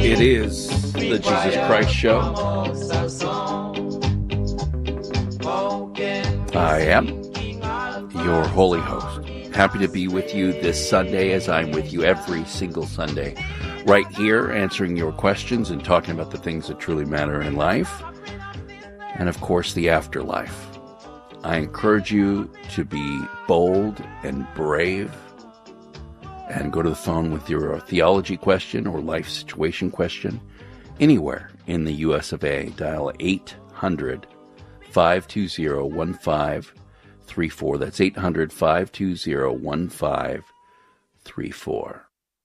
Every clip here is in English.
It is the Jesus Christ Show. I am your holy host. Happy to be with you this Sunday, as I'm with you every single Sunday, right here, answering your questions and talking about the things that truly matter in life, and of course the afterlife. I encourage you to be bold and brave, and go to the phone with your theology question or life situation question anywhere in the US of A. Dial 800-520-1534. That's 800-520-1534.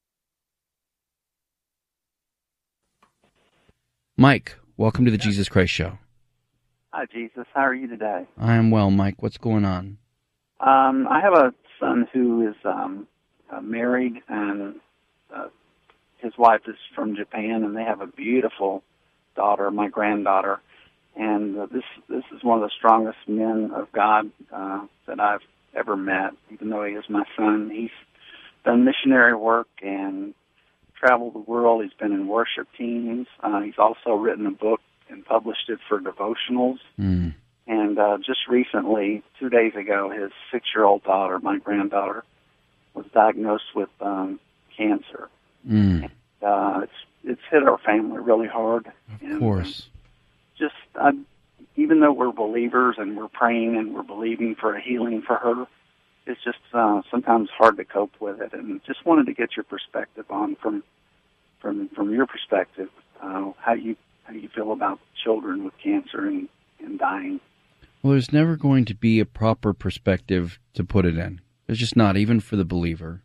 Mike, welcome to the Jesus Christ Show. Hi, Jesus. How are you today? I am well, Mike. What's going on? I have a son who is married, and his wife is from Japan, and they have a beautiful daughter, my granddaughter. And this is one of the strongest men of God that I've ever met, even though he is my son. He's done missionary work and traveled the world. He's been in worship teams. He's also written a book and published it for devotionals. And just recently, 2 days ago, his 6-year-old daughter, my granddaughter, was diagnosed with cancer. And, it's hit our family really hard. Of course. Even though we're believers and we're praying and we're believing for a healing for her, it's just sometimes hard to cope with it. And just wanted to get your perspective on, from your perspective, how you feel about children with cancer and dying. Well, there's never going to be a proper perspective to put it in. There's just not, even for the believer.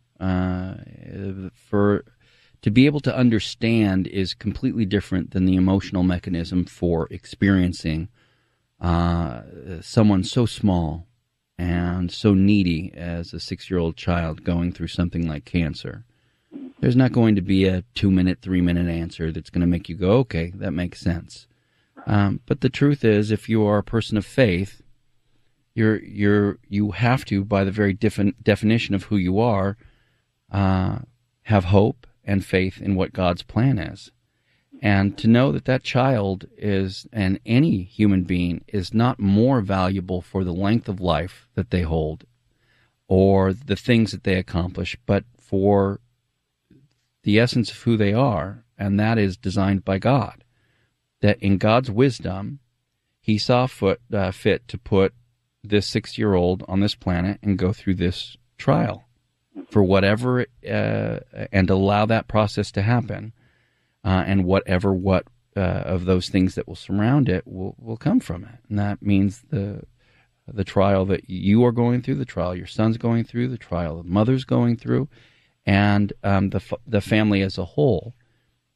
To be able to understand is completely different than the emotional mechanism for experiencing someone so small and so needy as a 6-year-old child going through something like cancer. There's not going to be a 2-minute, 3-minute answer that's going to make you go, okay, that makes sense. But the truth is, if you are a person of faith, you have to, by the very definition of who you are, have hope and faith in what God's plan is. And to know that that child is, and any human being, is not more valuable for the length of life that they hold or the things that they accomplish, but for the essence of who they are, and that is designed by God. That in God's wisdom, He saw fit to put this 6-year-old on this planet and go through this trial for whatever, and allow that process to happen, and whatever of those things that will surround it will come from it. And that means the trial that you are going through, the trial your son's going through, the trial the mother's going through, and the family as a whole.